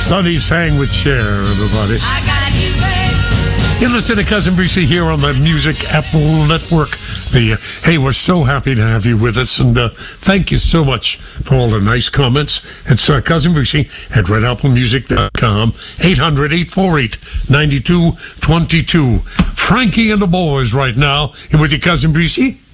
Sonny sang with Cher, everybody. You're listening to Cousin Brucey here on the Music Apple Network. Hey, we're so happy to have you with us, and thank you so much for all the nice comments. It's Cousin Brucey at redapplemusic.com, 800-848-9222. Frankie and the boys right now. You with your Cousin Brucey?